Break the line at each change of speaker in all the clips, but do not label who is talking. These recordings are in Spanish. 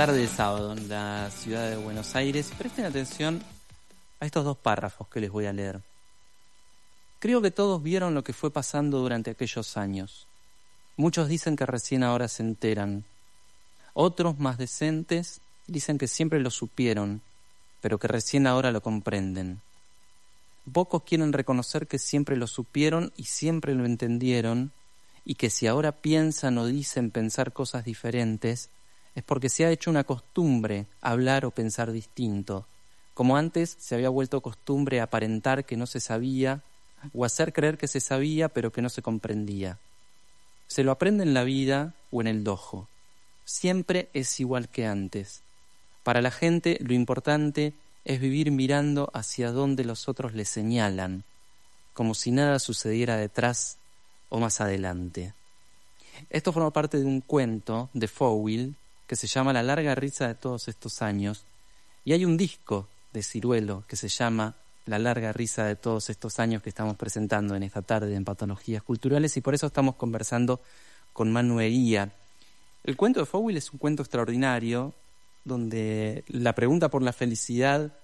tarde de sábado en la ciudad de Buenos Aires. Presten atención a estos dos párrafos que les voy a leer. Creo que todos vieron lo que fue pasando durante aquellos años. Muchos dicen que recién ahora se enteran. Otros, más decentes, dicen que siempre lo supieron, pero que recién ahora lo comprenden. Pocos quieren reconocer que siempre lo supieron y siempre lo entendieron, y que si ahora piensan o dicen pensar cosas diferentes, es porque se ha hecho una costumbre hablar o pensar distinto, como antes se había vuelto costumbre aparentar que no se sabía, o hacer creer que se sabía pero que no se comprendía. Se lo aprende en la vida o en el dojo. Siempre es igual que antes. Para la gente lo importante es vivir mirando hacia donde los otros le señalan, como si nada sucediera detrás o más adelante. Esto forma parte de un cuento de Fouil que se llama La larga risa de todos estos años, y hay un disco de Ciruelo que se llama La larga risa de todos estos años que estamos presentando en esta tarde en Patologías Culturales, y por eso estamos conversando con Manu Eguía. El cuento de Fouil es un cuento extraordinario donde la pregunta por la felicidad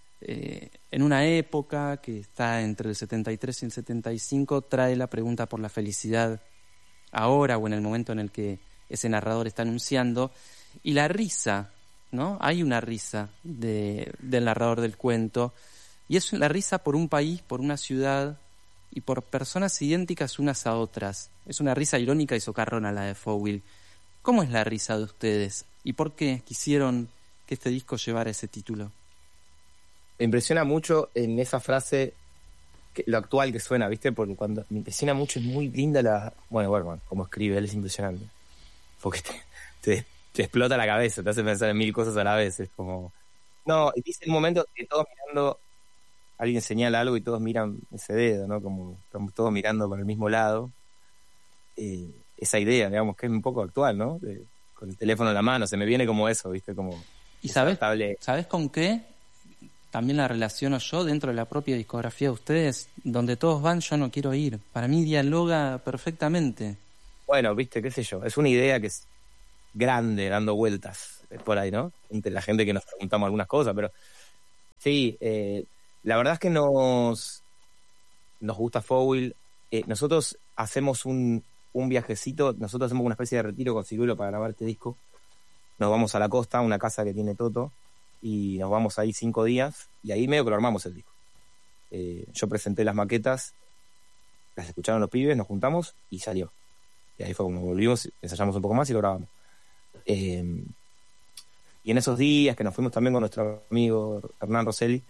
en una época que está entre el 73 y el 75 trae la pregunta por la felicidad ahora o en el momento en el que ese narrador está anunciando, y la risa, ¿no? Hay una risa del narrador del cuento, y es la risa por un país, por una ciudad y por personas idénticas unas a otras. Es una risa irónica y socarrona la de Fouil. ¿Cómo es la risa de ustedes? ¿Y por qué quisieron que este disco llevara ese título?
Me impresiona mucho en esa frase lo actual que suena, ¿viste? Porque cuando me impresiona mucho, es muy linda la... Bueno, como escribe, él es impresionante. Porque te explota la cabeza, te hace pensar en mil cosas a la vez. Es como... No, dice un momento que todos mirando, alguien señala algo y todos miran ese dedo, ¿no? Como estamos todos mirando para el mismo lado. Esa idea, digamos, que es un poco actual, ¿no? Con el teléfono en la mano, se me viene como eso, ¿viste? Como...
¿Y sabes con qué? También la relaciono yo dentro de la propia discografía de ustedes, donde todos van, yo no quiero ir. Para mí dialoga perfectamente.
Bueno, viste, qué sé yo, es una idea que es grande, dando vueltas por ahí, ¿no? Entre la gente que nos preguntamos algunas cosas, pero sí, la verdad es que nos gusta Fouil. Nosotros hacemos un viajecito, nosotros hacemos una especie de retiro con Ciruelo para grabar este disco. Nos vamos a la costa, a una casa que tiene Toto, y nos vamos ahí 5 días, y ahí medio que lo armamos el disco. Yo presenté las maquetas, las escucharon los pibes, nos juntamos y salió. Y ahí fue como volvimos, ensayamos un poco más y lo grabamos. Y en esos días que nos fuimos también con nuestro amigo Hernán Rosselli,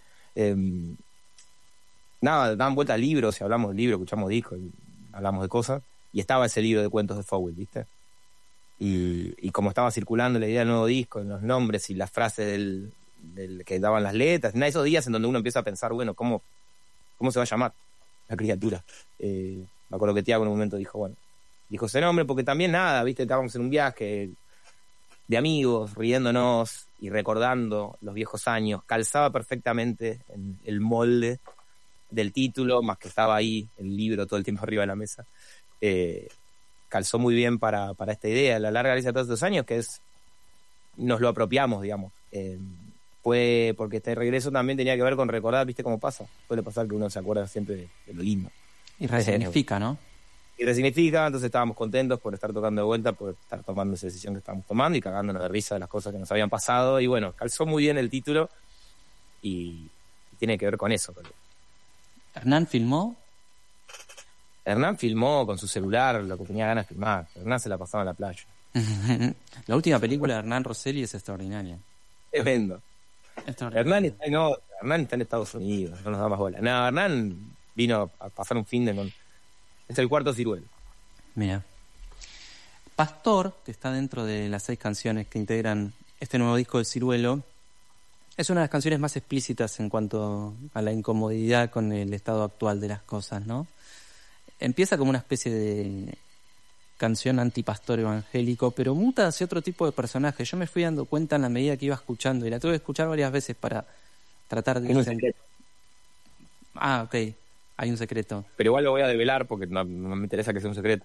daban vuelta a libros y hablamos de libros, escuchamos discos y hablamos de cosas, y estaba ese libro de cuentos de Fouil, ¿viste? Y como estaba circulando la idea del nuevo disco, en los nombres y las frases del que daban las letras, en esos días en donde uno empieza a pensar, bueno, ¿cómo se va a llamar la criatura? Me acuerdo que Tiago en un momento dijo ese nombre, porque también ¿viste? Estábamos en un viaje de amigos, riéndonos y recordando los viejos años, calzaba perfectamente en el molde del título, más que estaba ahí el libro todo el tiempo arriba de la mesa. Calzó muy bien para esta idea, la larga risa de todos estos años, que nos lo apropiamos, digamos. Fue porque este regreso también tenía que ver con recordar, ¿viste cómo pasa? Suele pasar que uno se acuerda siempre de lo lindo.
Y resignifica, ¿no?
Y resignifica, entonces estábamos contentos por estar tocando de vuelta, por estar tomando esa decisión que estábamos tomando y cagándonos de risa de las cosas que nos habían pasado. Y bueno, calzó muy bien el título y tiene que ver con eso.
¿Hernán filmó?
Hernán filmó con su celular lo que tenía ganas de filmar. Hernán se la pasaba en la playa.
La última película de Hernán Rosselli es extraordinaria.
Tremendo. Hernán está en Estados Unidos, no nos da más bola. No, Hernán vino a pasar un fin de con... Es el cuarto Ciruelo.
Mira. Pastor, que está dentro de las 6 canciones que integran este nuevo disco de Ciruelo, es una de las canciones más explícitas en cuanto a la incomodidad con el estado actual de las cosas, ¿no? Empieza como una especie de canción antipastor evangélico, pero muta hacia otro tipo de personaje. Yo me fui dando cuenta en la medida que iba escuchando, y la tuve que escuchar varias veces para tratar de...
Hay un secreto.
Ah, ok. Hay un secreto.
Pero igual lo voy a develar porque no me interesa que sea un secreto.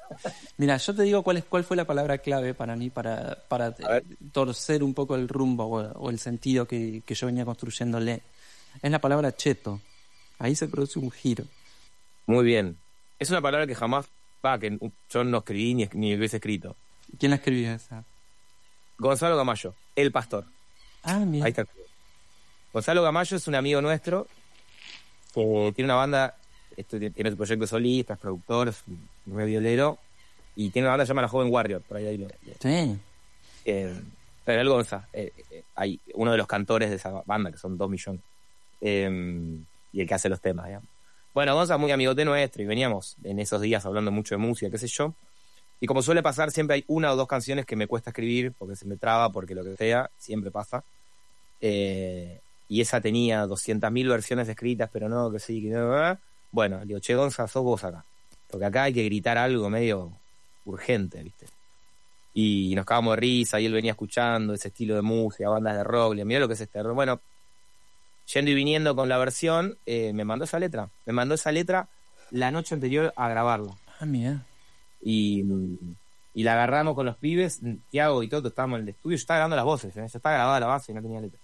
Mira, yo te digo cuál fue la palabra clave para mí para
ver.
torcer un poco el rumbo o el sentido que yo venía construyéndole. Es la palabra cheto. Ahí se produce un giro.
Muy bien. Es una palabra que jamás, que yo no escribí ni hubiese escrito.
¿Quién la escribió esa?
Gonzalo Gamayo, el pastor.
Ah, mira.
Ahí está. Gonzalo Gamayo es un amigo nuestro que tiene una banda, tiene su proyecto solista, es productor, es un re violero, y tiene una banda que se llama La Joven Warrior, por ahí.
Sí.
Pero el Gonza, hay uno de los cantores de esa banda, que son 2 millones, y el que hace los temas, digamos. Bueno, Gonza es muy amigote nuestro, y veníamos en esos días hablando mucho de música, qué sé yo, y como suele pasar, siempre hay 1 o 2 canciones que me cuesta escribir, porque se me traba, porque lo que sea, siempre pasa. Y esa tenía 200.000 versiones escritas, pero no, que sí, que no. Bueno, le digo, che, Gonza, sos vos acá. Porque acá hay que gritar algo medio urgente, ¿viste? Y nos cagamos de risa, y él venía escuchando ese estilo de música, bandas de rock, le digo, mirá lo que es este. Bueno, yendo y viniendo con la versión, me mandó esa letra. Me mandó esa letra la noche anterior a grabarla.
Ah, mira.
Y la agarramos con los pibes, Tiago y todo, estábamos en el estudio, yo estaba grabando las voces, ya estaba grabada la base y no tenía letra.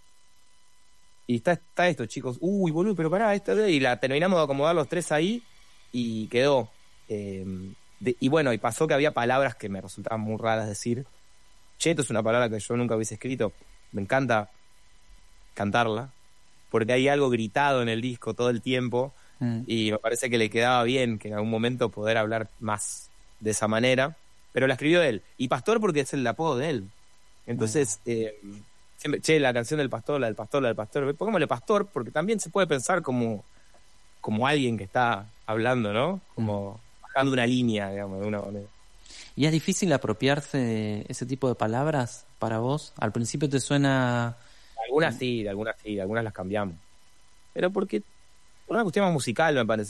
Y está esto, chicos. Uy, boludo, pero pará, y la terminamos de acomodar los 3 ahí y quedó. Y bueno, y pasó que había palabras que me resultaban muy raras decir. Cheto es una palabra que yo nunca hubiese escrito. Me encanta cantarla, porque hay algo gritado en el disco todo el tiempo, y me parece que le quedaba bien que en algún momento poder hablar más de esa manera. Pero la escribió él. Y Pastor porque es el apodo de él. Entonces... siempre, la canción del pastor, la del pastor, la del pastor. Pongámosle pastor, porque también se puede pensar como alguien que está hablando, ¿no? Como bajando una línea, digamos, de una manera.
¿Y es difícil apropiarse de ese tipo de palabras para vos? Al principio te suena...
Algunas sí, algunas las cambiamos. Pero por una cuestión más musical, me parece.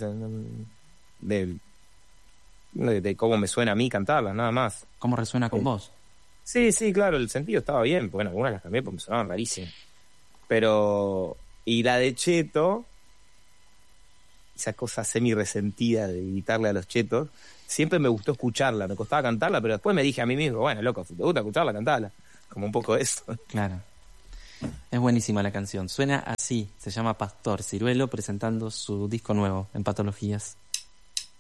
De cómo me suena a mí cantarlas, nada más.
¿Cómo resuena con vos?
Sí, claro, el sentido estaba bien. Bueno, algunas las cambié porque me sonaban rarísimas. Pero... Y la de Cheto, esa cosa semi-resentida de gritarle a los chetos, siempre me gustó escucharla. Me costaba cantarla, pero después me dije a mí mismo, bueno, loco, si te gusta escucharla, cantala. Como un poco eso.
Claro. Es buenísima la canción. Suena así. Se llama Pastor Ciruelo presentando su disco nuevo en Patologías.